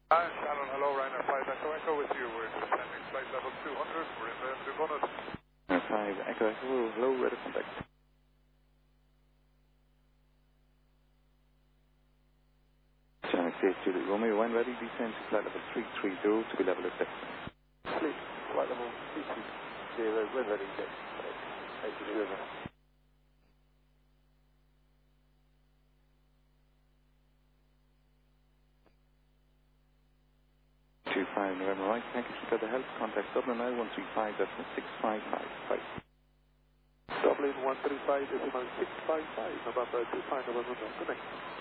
Shannon, hello, Ryanair 5 Echo Echo with you. We're descending flight level 200. We're in the Dubonnet. 5 Echo Echo, hello, ready to contact. Channel 6 Romeo 1 ready, descend to flight level 330 to be level at 7. Please, flight level 330, when ready, yes. 25 November right, thank you for the help. Contact Dublin now 135.6555. Dublin 135.655, November 25 November, connect.